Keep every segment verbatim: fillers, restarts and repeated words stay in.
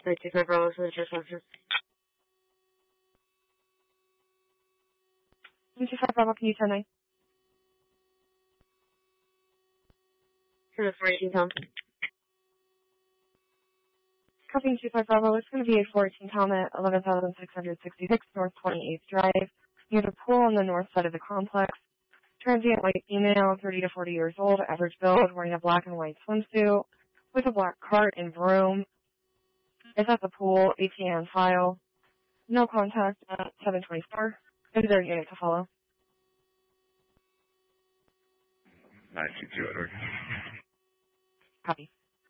Nine two five Bravo, so the church officer. Nine two five Bravo, can you turn nine? For the four eighteen pound. Copy two five Bravo, it's going to be a four eighteen pound at eleven thousand six hundred sixty-six North twenty-eighth Drive, near the pool on the north side of the complex. Transient white female, thirty to forty years old, average build, wearing a black and white swimsuit, with a black cart and broom. Is at the pool, A T M file. No contact at seven twenty-four. Is there a unit to follow? nine two two, Edward. Copy.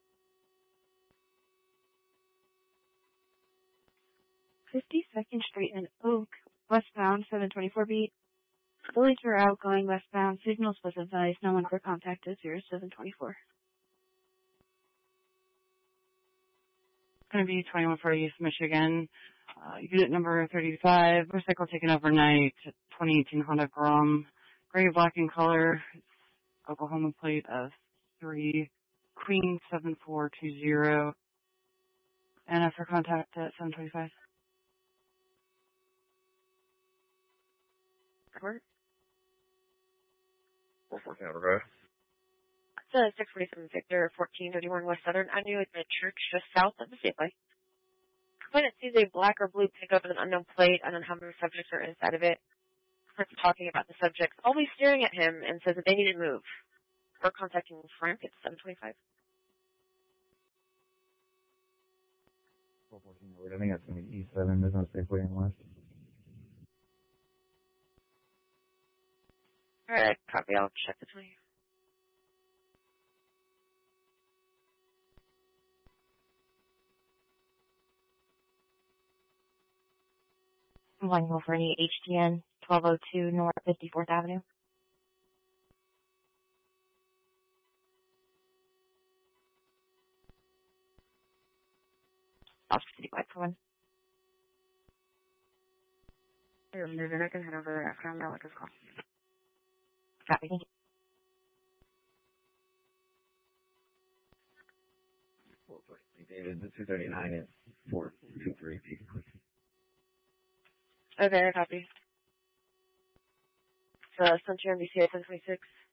fifty-second Street and Oak, westbound, seven twenty-four beat. Fully through outgoing westbound. Signals was advised. No one for contact at zero seven twenty-four. It's going to be twenty-one forty East Michigan. Uh, unit number thirty-five. Motorcycle taken overnight. twenty eighteen Honda Grom. Gray, black in color. Oklahoma plate of three. Queen seven four two zero. And for contact at seven twenty-five. Court? four fourteen, Edward. It's a six forty-seven Victor, fourteen thirty-one West Southern Avenue at the church just south of the Safeway. Complainant sees a black or blue pickup with an unknown plate and then how many subjects are inside of it. Complainant's talking about the subjects, always staring at him, and says that they need to move. We're contacting Frank at seven twenty-five. four fourteen, Edward. I think that's going to be E seven. There's no Safeway in West. Alright, copy. I'll check this one. One go for any H T N, twelve oh two North fifty-fourth Avenue. I'll city wide for one. You're moving. I can head over after I'm done with this call. Copy. Thank you. four forty, David, the two thirty-nine is four two three. Okay, I copy. So, Sunshine B C A ten twenty-six.